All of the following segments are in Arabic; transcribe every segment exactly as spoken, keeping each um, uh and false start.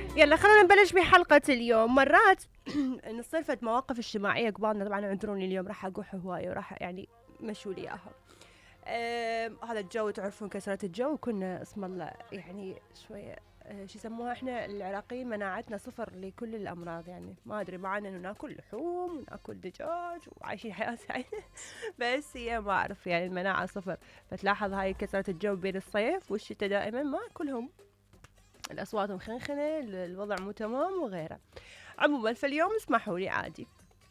يلا خلونا نبلش بحلقة اليوم. مرات نصير فد مواقف اجتماعية قبالنا، طبعا عذروني اليوم راح أقوح هواية وراح يعني مشوا لي إياها. آه هذا الجو تعرفون كسرة الجو، كنا اسم الله يعني شوية آه شو يسموها احنا العراقيين، مناعتنا صفر لكل الأمراض، يعني ما أدري معنا إنه ناكل لحوم وناكل دجاج وعايشين حياة سعيدة بس هي ما أعرف يعني المناعة صفر. فتلاحظ هاي كسرة الجو بين الصيف والشتاء دائما ما كلهم الأصوات مخنخنة، الوضع مو تمام وغيره. عموما فاليوم اسمحوا لي عادي.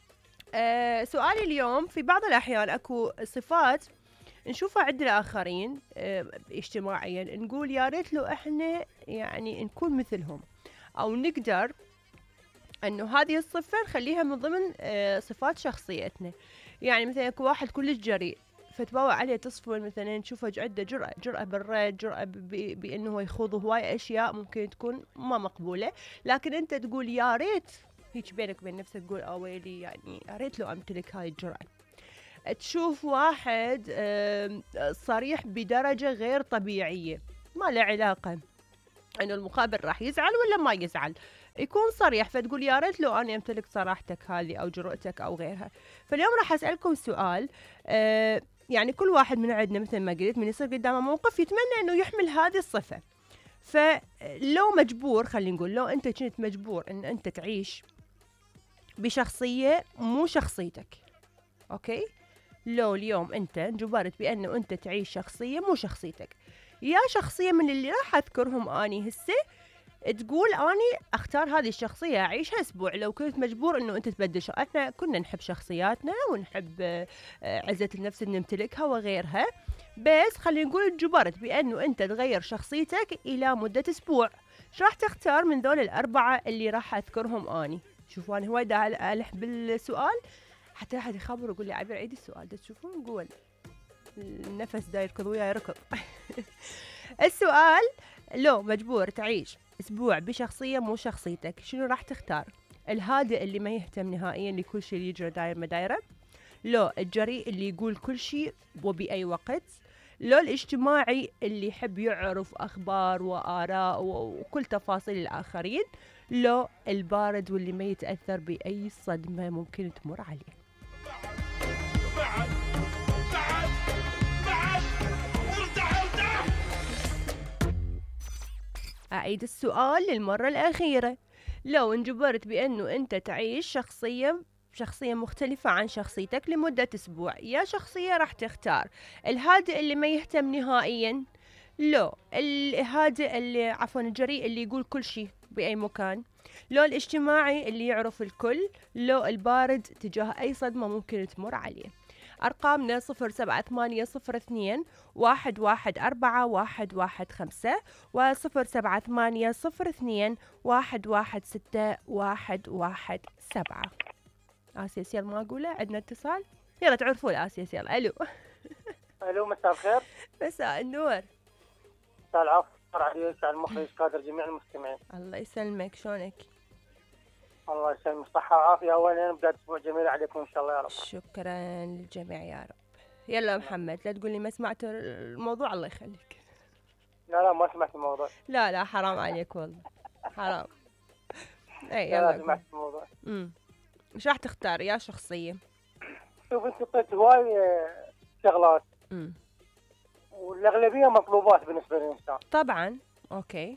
أه سؤالي اليوم، في بعض الأحيان أكو صفات نشوفها عند الآخرين أه اجتماعيا، نقول يا ريت لو إحنا يعني نكون مثلهم، أو نقدر أنه هذه الصفة نخليها من ضمن أه صفات شخصيتنا. يعني مثلا أكو واحد كلش جريء، فتباوع عليه تصفون مثلا تشوفه عنده جرأة جرأة بالرد، جرأة بأنه هو يخوض هواي أشياء ممكن تكون ما مقبولة، لكن أنت تقول يا ريت، هيك بينك وبين نفسك تقول أويلي يعني يا ريت لو أمتلك هاي الجرأة. تشوف واحد صريح بدرجة غير طبيعية، ما له علاقة انه المقابل راح يزعل ولا ما يزعل، يكون صريح، فتقول يا ريت لو انا امتلك صراحتك هذه او جرأتك او غيرها. فاليوم راح اسالكم سؤال. آه يعني كل واحد من عندنا مثل ما قلت من يصير قدامه موقف يتمنى انه يحمل هذه الصفه. فلو مجبور، خلينا نقول لو انت كنت مجبور ان انت تعيش بشخصيه مو شخصيتك، اوكي، لو اليوم انت انجبرت بانه انت تعيش شخصيه مو شخصيتك، يا شخصيه من اللي راح اذكرهم اني هسه، تقول اني اختار هذه الشخصيه اعيشها اسبوع. لو كنت مجبور انه انت تبدل شخ... احنا كنا نحب شخصياتنا ونحب آه، عزه النفس ان نمتلكها وغيرها، بس خلينا نقول انجبرت بانه انت تغير شخصيتك الى مده اسبوع، ايش راح تختار من ذول الاربعه اللي راح اذكرهم اني؟ شوفوا انا هواي دا الح بالسؤال حتى احد يخبر ويقول لي عبير عيد السؤال ده، تشوفون قول النفس دا يركض ويا يركض. السؤال، لو مجبور تعيش اسبوع بشخصية مو شخصيتك شنو راح تختار؟ الهادئ اللي ما يهتم نهائيا لكل شيء يجري داير ما دايره، لو الجريء اللي يقول كل شيء وبأي وقت، لو الاجتماعي اللي يحب يعرف أخبار وآراء وكل تفاصيل الآخرين، لو البارد واللي ما يتأثر بأي صدمة ممكن تمر عليه. بعد بعد بعد ارجع ارجع. أعيد السؤال للمرة الأخيرة، لو انجبرت بأنه أنت تعيش شخصية شخصية مختلفة عن شخصيتك لمدة أسبوع، يا شخصية راح تختار؟ الهادئ اللي ما يهتم نهائيا، لو الهادئ اللي عفوا الجريء اللي يقول كل شيء بأي مكان، لو الاجتماعي اللي يعرف الكل، لو البارد تجاه أي صدمة ممكن تمر عليه. أرقامنا صفر سبعة ثمانية صفر اثنين واحد واحد أربعة واحد واحد خمسة وصفر سبعة ثمانية صفر اثنين واحد واحد ستة واحد واحد سبعة. آسيس يلا ما أقوله، عندنا اتصال، يلا تعرفون آسيس، يلا ألو. الو مساء الخير. مساء النور. مساء العفو عليك على المخرج كادر جميع المستمعين. الله يسلمك، شلونك؟ الله يسلمك، صحة وعافية. أولا بداية أسبوع جميل عليكم إن شاء الله يا رب. شكرا للجميع يا رب. يلا محمد لا تقول لي ما سمعت الموضوع، الله يخليك. لا لا ما سمعت الموضوع. لا لا حرام عليك والله حرام. اي لا يلا لا سمعت الموضوع. امم ايش راح تختار يا شخصية؟ شوف أنت طيت هواي شغلات امم والأغلبية مطلوبات بالنسبة للإنسان. طبعا اوكي،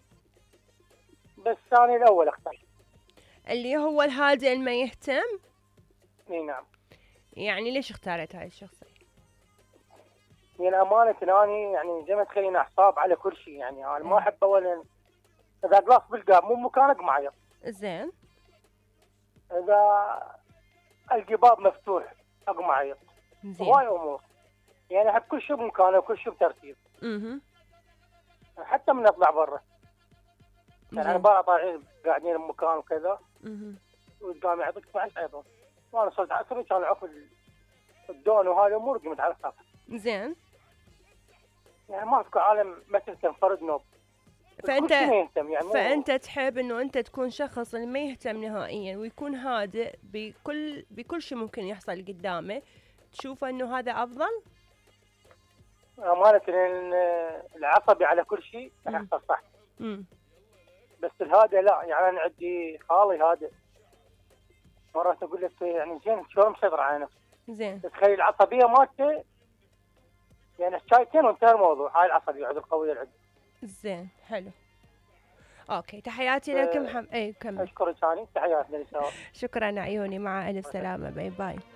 بس أنا الأول أختار اللي هو الهادئ اللي ما يهتم. اي نعم. يعني ليش اختارت هاي الشخصية؟ يعني أمانة أنا يعني زي ما تخليني أحصاب على كل شيء، يعني أنا ما أحب أولا إذا قلاص بالقاب مو مكانك معي. زين. إذا الجباب مفتوح أقوم أعيط. هواي أمور يعني أحب كل شيء بمكانه وكل شيء بترتيب. اها حتى من أطلع برا يعني أنا بقى طالعين قاعدين بمكان وكذا اها وقام يعطيك اثني عشر أيضا، وأنا صرت عصري كان عقب الدون وهذه أمور قمت على الخاف. زين. يعني ما في عالم ما تهتم فرد نوب. فأنت يعني فأنت تحب إنه أنت تكون شخص اللي ما يهتم نهائيا ويكون هادئ بكل بكل شيء ممكن يحصل قدامه، تشوف إنه هذا أفضل؟ أمانة العصبي على كل شيء راح يحصل صح. امم بس الهادئ لا، يعني انا عندي خالي هادئ، مرات اقول لك يعني زين شلون مسيطر على نفسه. زين. تخيل العصبيه مالته، يعني شايتين وانتهى الموضوع. هاي العصبيه عند القويه اللي عندي. زين حلو. اوكي تحياتي لك محمد. اي كمل. اشكرك ثاني، تحياتنا للسوا. شكرا عيوني، مع الف سلامه، باي باي.